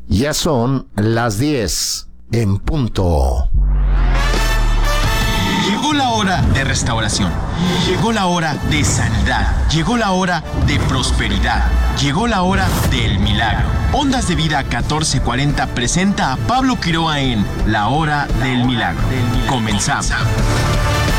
Ya son las 10 en punto. Llegó la hora de restauración. Llegó la hora de sanidad. Llegó la hora de prosperidad. Llegó la hora del milagro. Ondas de Vida 1440 presenta a Pablo Quiroa en La Hora del Milagro. Comenzamos.